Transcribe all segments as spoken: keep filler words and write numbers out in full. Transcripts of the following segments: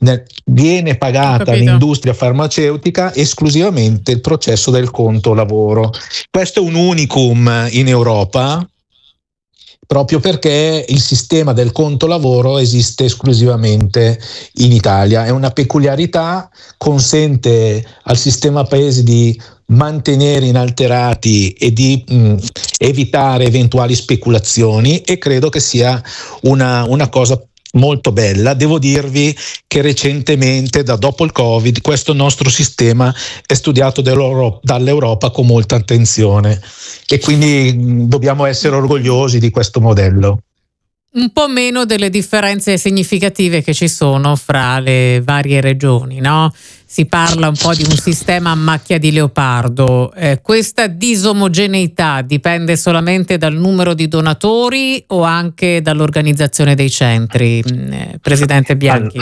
nel, viene pagata l'industria farmaceutica esclusivamente il processo del conto lavoro. Questo è un unicum in Europa, proprio perché il sistema del conto lavoro esiste esclusivamente in Italia. È una peculiarità, consente al sistema paese di mantenere inalterati e di mh, evitare eventuali speculazioni, e credo che sia una, una cosa molto bella. Devo dirvi che recentemente, da dopo il Covid, questo nostro sistema è studiato dall'Europa con molta attenzione, e quindi mh, dobbiamo essere orgogliosi di questo modello. Un po' meno delle differenze significative che ci sono fra le varie regioni, no? Si parla un po' di un sistema a macchia di leopardo. Eh, questa disomogeneità dipende solamente dal numero di donatori o anche dall'organizzazione dei centri, eh, Presidente Bianchi?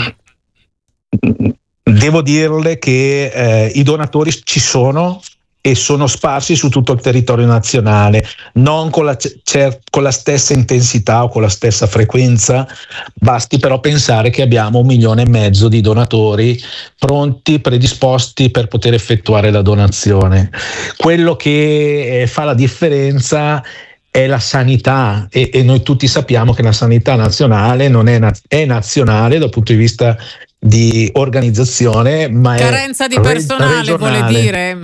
Devo dirle che eh, i donatori ci sono e sono sparsi su tutto il territorio nazionale, non con la, cer- con la stessa intensità o con la stessa frequenza. Basti però pensare che abbiamo un milione e mezzo di donatori pronti, predisposti per poter effettuare la donazione. Quello che eh, fa la differenza è la sanità, e, e noi tutti sappiamo che la sanità nazionale non è, na- è nazionale dal punto di vista di organizzazione, ma carenza è di personale, regionale. vuole dire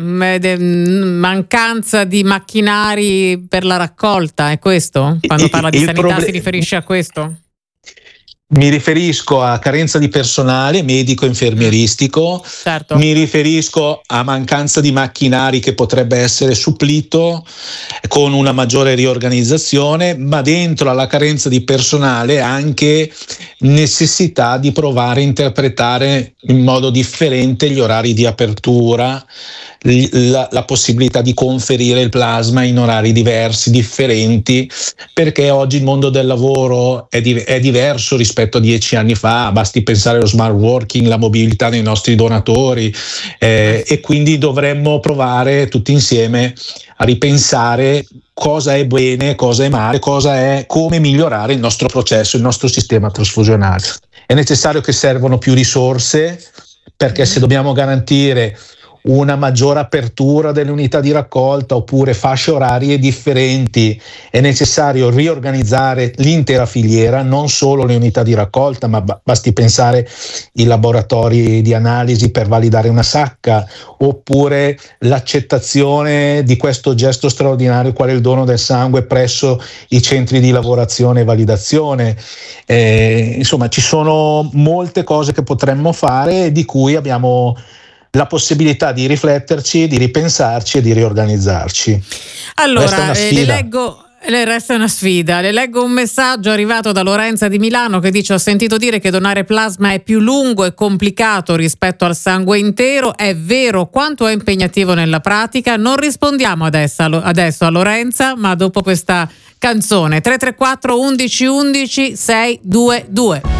mancanza di macchinari per la raccolta, è questo? Quando Il, parla di il sanità proble- si riferisce a questo? Mi riferisco a carenza di personale medico-infermieristico, certo. Mi riferisco a mancanza di macchinari che potrebbe essere supplito con una maggiore riorganizzazione, ma dentro alla carenza di personale anche necessità di provare a interpretare in modo differente gli orari di apertura, la, la possibilità di conferire il plasma in orari diversi, differenti, perché oggi il mondo del lavoro è, di, è diverso rispetto a dieci anni fa. Basti pensare allo smart working, la mobilità dei nostri donatori, eh, e quindi dovremmo provare tutti insieme a ripensare cosa è bene, cosa è male, cosa è, come migliorare il nostro processo, il nostro sistema trasfusionale. È necessario che servano più risorse, perché se dobbiamo garantire una maggiore apertura delle unità di raccolta oppure fasce orarie differenti, è necessario riorganizzare l'intera filiera, non solo le unità di raccolta, ma basti pensare ai laboratori di analisi per validare una sacca, oppure l'accettazione di questo gesto straordinario qual è il dono del sangue presso i centri di lavorazione e validazione. Eh, insomma, ci sono molte cose che potremmo fare, di cui abbiamo la possibilità di rifletterci, di ripensarci e di riorganizzarci. Allora, eh, le leggo... Le resta una sfida. Le leggo un messaggio arrivato da Lorenza di Milano che dice: ho sentito dire che donare plasma è più lungo e complicato rispetto al sangue intero. È vero? Quanto è impegnativo nella pratica? Non rispondiamo adesso, adesso a Lorenza, ma dopo questa canzone. Tre tre quattro undici undici sei due due.